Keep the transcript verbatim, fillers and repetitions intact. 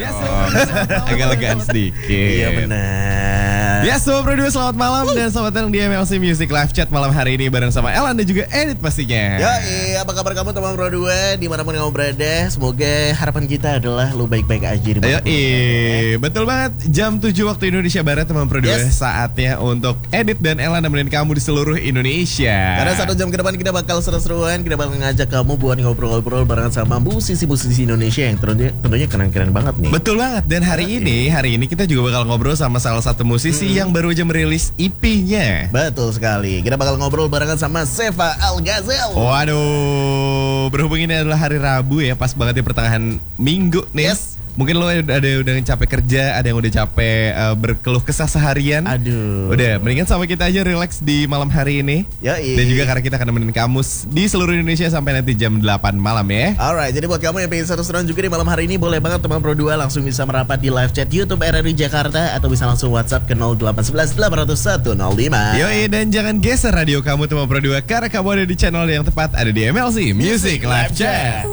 Ya, oh, agak legaan sedikit. Iya benar. Ya, Sobat Pro dua selamat malam uh. dan selamat datang di M L C Music Live Chat malam hari ini bareng sama Elan dan juga Edit pastinya. Ya, iya, apa kabar kamu teman Pro dua dimanapun kamu berada? Semoga harapan kita adalah lu baik-baik aja di Yo, iya, betul banget. Jam tujuh waktu Indonesia Barat teman Pro dua, yes. Saatnya untuk Edit dan Elan nemenin kamu di seluruh Indonesia. Karena satu jam ke depan kita bakal seru-seruan, kita bakal ngajak kamu buat ngobrol-ngobrol barengan sama musisi-musisi Indonesia yang tentunya tentunya keren-keren banget nih. Betul banget. Dan hari ya, ini, hari ini kita juga bakal ngobrol sama salah satu musisi hmm. yang baru aja merilis E P-nya. Betul sekali. Kita bakal ngobrol barengan sama Seva Al-Gazel. Waduh, berhubung ini adalah hari Rabu ya, pas banget di pertengahan minggu nih. Yes. Mungkin lo ada udah capek kerja, ada yang udah capek uh, berkeluh kesah seharian. Aduh. Udah, mendingan sama kita aja relax di malam hari ini. Yoi. Dan juga karena kita akan nemenin kamu di seluruh Indonesia sampai nanti jam delapan malam ya. Alright, jadi buat kamu yang pengen seru-seruan juga di malam hari ini, boleh banget teman Pro dua langsung bisa merapat di live chat YouTube R R I Jakarta atau bisa langsung WhatsApp ke nol delapan satu satu delapan nol satu nol lima. Yoi, dan jangan geser radio kamu teman Pro dua karena kamu ada di channel yang tepat, ada di M L C Music Live Chat.